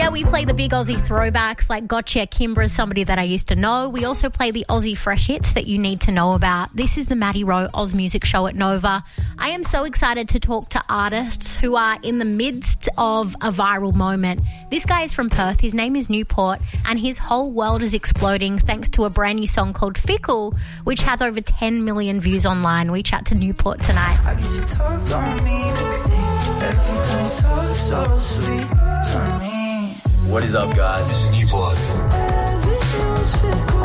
Yeah, we play the big Aussie throwbacks like Gotcha, Kimbra's somebody that I used to know. We also play the Aussie fresh hits that you need to know about. This is the Maddie Rowe Oz Music Show at Nova. I am so excited to talk to artists who are in the midst of a viral moment. This guy is from Perth. His name is Newport, and his whole world is exploding thanks to a brand new song called Fickle, which has over 10 million views online. We chat to Newport tonight. I guess you talk on me, every time you talk so sweet to me. What is up, guys? This is Newport. Everything's fickle,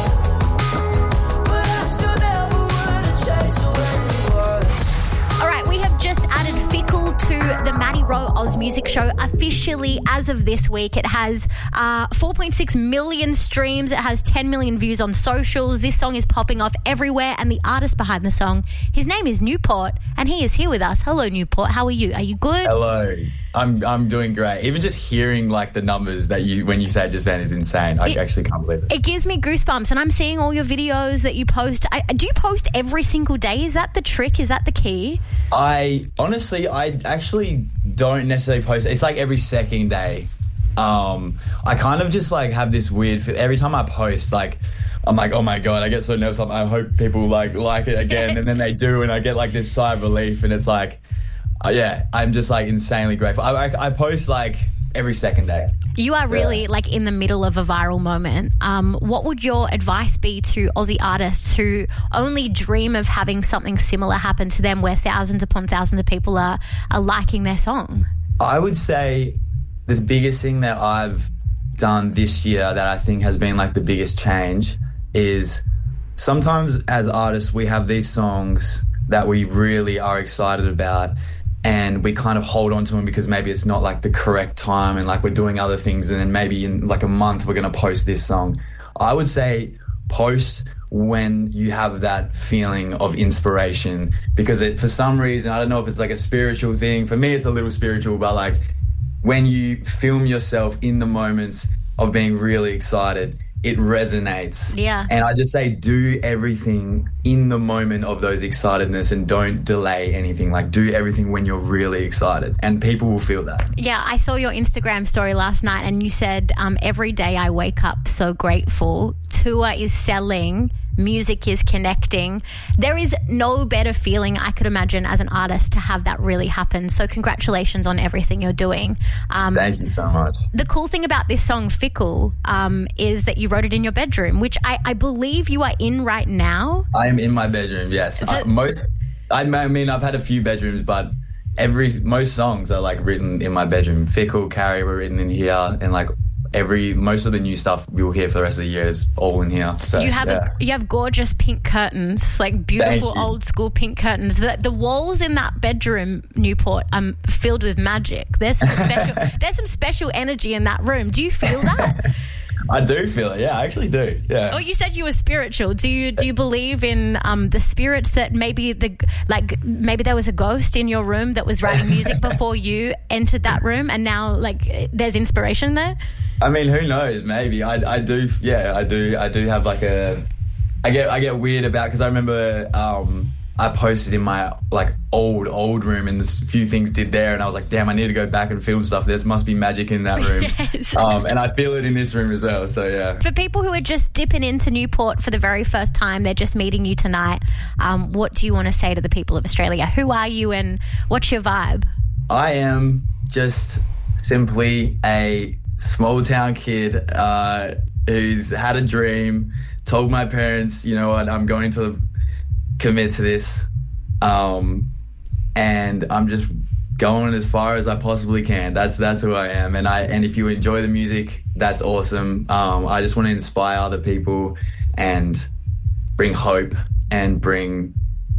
but I still never would chase away what. All right, we have just added Fickle to the Maddie Rowe Oz Music Show officially as of this week. It has 4.6 million streams. It has 10 million views on socials. This song is popping off everywhere, and the artist behind the song, his name is Newport, and he is here with us. Hello, Newport. How are you? Are you good? Hello. I'm doing great. Even just hearing like the numbers that when you say it just then is insane. I actually can't believe it. It gives me goosebumps, and I'm seeing all your videos that you post. Do you post every single day? Is that the trick? Is that the key? I actually don't necessarily post. It's like every second day. I kind of just like have this weird. Every time I post, like I'm like, oh my God, I get so nervous. I hope people like it again, and then they do, and I get like this sigh of relief, and it's like. Yeah, I'm just like insanely grateful. I post like every second day. You are really like in the middle of a viral moment. What would your advice be to Aussie artists who only dream of having something similar happen to them, where thousands upon thousands of people are liking their song? I would say the biggest thing that I've done this year that I think has been like the biggest change is sometimes as artists we have these songs that we really are excited about, and we kind of hold on to them because maybe it's not like the correct time and like we're doing other things, and then maybe in like a month we're going to post this song. I would say post when you have that feeling of inspiration, because for some reason, I don't know if it's like a spiritual thing. For me, it's a little spiritual, but like when you film yourself in the moments of being really excited, it resonates. Yeah. And I just say do everything in the moment of those excitedness and don't delay anything. Like do everything when you're really excited, and people will feel that. Yeah, I saw your Instagram story last night, and you said every day I wake up so grateful. Tour is selling. Music is connecting. There is no better feeling I could imagine as an artist to have that really happen. So congratulations on everything you're doing. Thank you so much. The cool thing about this song, Fickle, is that you wrote it in your bedroom, which I believe you are in right now. I am in my bedroom, yes. I mean, I've had a few bedrooms, but most songs are like written in my bedroom. Fickle, Carry were written in here, and like most of the new stuff we'll hear for the rest of the year is all in here. So you have gorgeous pink curtains, like beautiful old school pink curtains. The walls in that bedroom, Newport, filled with magic. There's some special energy in that room. Do you feel that? I do feel it. Yeah, I actually do. Yeah. Oh, you said you were spiritual. Do you believe in the spirits that maybe there was a ghost in your room that was writing music before you entered that room, and now like there's inspiration there? I mean, who knows? Maybe I do. Yeah, I do have like I get weird about, because I remember I posted in my like old room, and there's a few things did there, and I was like, damn, I need to go back and film stuff. There must be magic in that room. Yes. And I feel it in this room as well. So yeah. For people who are just dipping into Newport for the very first time, they're just meeting you tonight. What do you want to say to the people of Australia? Who are you, and what's your vibe? I am just simply a small town kid who's had a dream, told my parents, you know what, I'm going to commit to this, and I'm just going as far as I possibly can. That's who I am, and if you enjoy the music, that's awesome. I just want to inspire other people and bring hope and bring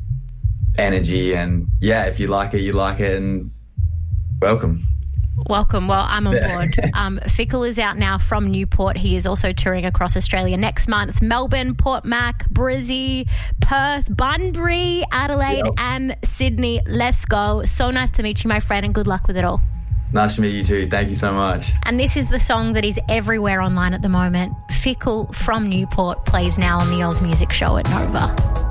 energy, and yeah, if you like it, you like it, and welcome. Welcome. Well, I'm on board. Fickle is out now from Newport. He is also touring across Australia next month. Melbourne, Port Mac, Brizzy, Perth, Bunbury, Adelaide, and Sydney. Let's go. So nice to meet you, my friend, and good luck with it all. Nice to meet you too. Thank you so much. And this is the song that is everywhere online at the moment. Fickle from Newport plays now on the Oz Music Show at Nova.